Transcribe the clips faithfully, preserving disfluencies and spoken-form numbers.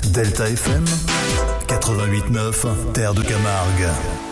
Delta F M quatre-vingt-huit neuf, Terre de Camargue.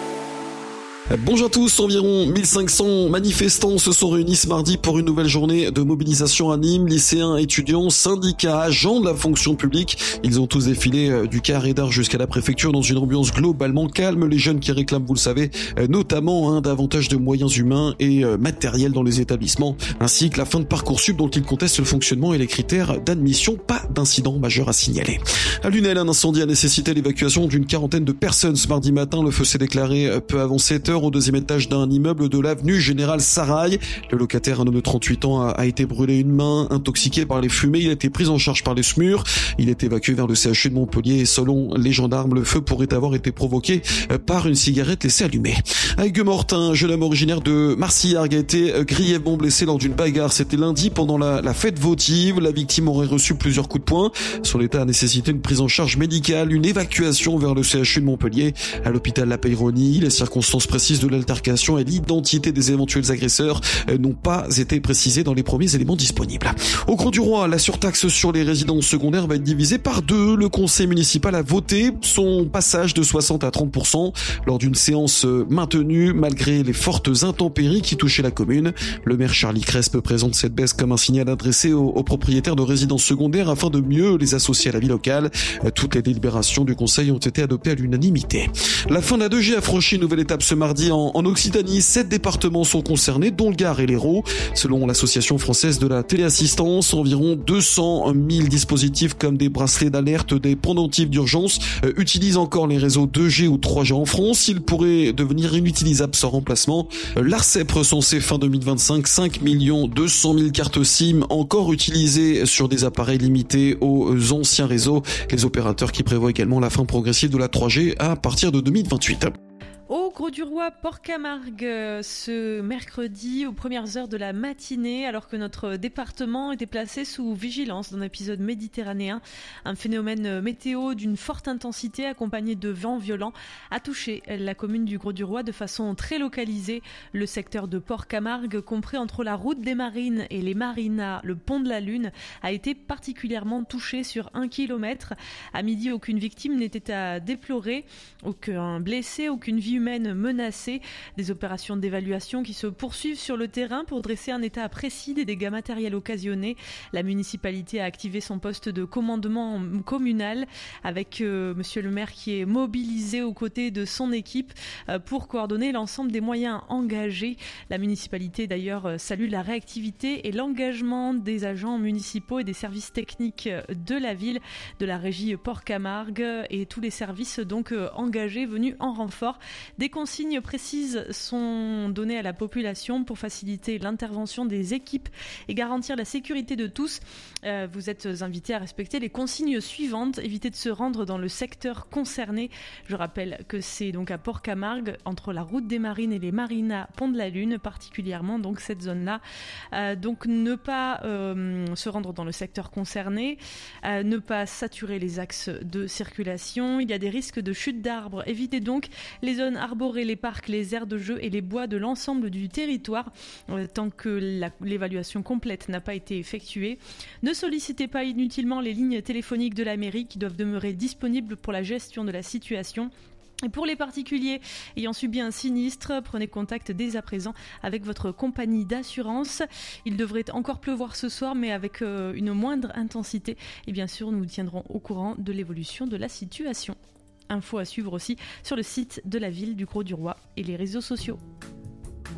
Bonjour à tous, environ mille cinq cents manifestants se sont réunis ce mardi pour une nouvelle journée de mobilisation à Nîmes. Lycéens, étudiants, syndicats, agents de la fonction publique. Ils ont tous défilé du carré d'art jusqu'à la préfecture dans une ambiance globalement calme. Les jeunes qui réclament, vous le savez, notamment hein, davantage de moyens humains et euh, matériels dans les établissements, ainsi que la fin de Parcoursup dont ils contestent le fonctionnement et les critères d'admission. Pas d'incident majeur à signaler. À Lunel, un incendie a nécessité l'évacuation d'une quarantaine de personnes ce mardi matin. Le feu s'est déclaré peu avant sept heures au deuxième étage d'un immeuble de l'avenue Général Sarail. Le locataire, un homme de trente-huit ans, a été brûlé une main, intoxiqué par les fumées. Il a été pris en charge par les S M U R. Il est évacué vers le C H U de Montpellier et selon les gendarmes, le feu pourrait avoir été provoqué par une cigarette laissée allumée. À Aigues-Mortes, un jeune homme originaire de Marcillargues a été grièvement blessé lors d'une bagarre. C'était lundi pendant la, la fête votive. La victime aurait reçu plusieurs coups de poing. Son état a nécessité une prise en charge médicale, une évacuation vers le C H U de Montpellier. À l'hôpital La Peyronie, les circonstances précises de l'altercation et l'identité des éventuels agresseurs n'ont pas été précisées dans les premiers éléments disponibles. Au Grau-du-Roi, la surtaxe sur les résidences secondaires va être divisée par deux. Le conseil municipal a voté son passage de soixante à trente pour cent lors d'une séance maintenue malgré les fortes intempéries qui touchaient la commune. Le maire Charlie Crespe présente cette baisse comme un signal adressé aux, aux propriétaires de résidences secondaires afin de mieux les associer à la vie locale. Toutes les délibérations du conseil ont été adoptées à l'unanimité. La fin de la deux G a franchi une nouvelle étape ce mardi en, en Occitanie. Sept départements sont concernés, dont le Gard et l'Hérault. Selon l'association française de la téléassistance, environ deux cent mille dispositifs comme des bracelets d'alerte, des pendentifs d'urgence euh, utilisent encore les réseaux deux G ou trois G en France. Ils pourraient devenir inutilisables sans remplacement. Euh, L'Arcep recensait fin deux mille vingt-cinq cinq millions deux cent mille cartes SIM encore utilisées sur des appareils limités aux anciens réseaux. Les opérateurs qui prévoient également la fin progressive de la trois G à partir de deux mille vingt-huit. Au Grau-du-Roi, Port-Camargue, ce mercredi, aux premières heures de la matinée, alors que notre département était placé sous vigilance dans l'épisode méditerranéen, un phénomène météo d'une forte intensité accompagné de vents violents a touché la commune du Grau-du-Roi de façon très localisée. Le secteur de Port-Camargue, compris entre la route des Marines et les Marinas, le pont de la Lune, a été particulièrement touché sur un kilomètre. À midi, aucune victime n'était à déplorer, aucun blessé, aucune vie humaine menacée. Des opérations d'évaluation qui se poursuivent sur le terrain pour dresser un état précis des dégâts matériels occasionnés. La municipalité a activé son poste de commandement communal avec euh, monsieur le maire qui est mobilisé aux côtés de son équipe euh, pour coordonner l'ensemble des moyens engagés. La municipalité d'ailleurs euh, salue la réactivité et l'engagement des agents municipaux et des services techniques de la ville, de la régie Port-Camargue et tous les services donc euh, engagés venus en renfort. Des consignes précises sont données à la population pour faciliter l'intervention des équipes et garantir la sécurité de tous. Euh, vous êtes invités à respecter les consignes suivantes. Évitez de se rendre dans le secteur concerné. Je rappelle que c'est donc à Port-Camargue, entre la route des Marines et les Marinas, pont de la Lune, particulièrement donc cette zone-là. Euh, donc ne pas euh, se rendre dans le secteur concerné, euh, ne pas saturer les axes de circulation. Il y a des risques de chute d'arbres. Évitez donc les zones arborées, les parcs, les aires de jeu et les bois de l'ensemble du territoire euh, tant que la, l'évaluation complète n'a pas été effectuée. Ne sollicitez pas inutilement les lignes téléphoniques de la mairie qui doivent demeurer disponibles pour la gestion de la situation. Et pour les particuliers ayant subi un sinistre, prenez contact dès à présent avec votre compagnie d'assurance. Il devrait encore pleuvoir ce soir, mais avec euh, une moindre intensité. Et bien sûr, nous vous tiendrons au courant de l'évolution de la situation. Info à suivre aussi sur le site de la ville du Grau-du-Roi et les réseaux sociaux.